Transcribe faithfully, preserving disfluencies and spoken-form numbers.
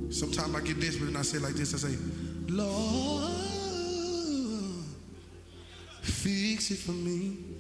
Sometimes I get desperate and I say like this, I say, Lord, fix it for me.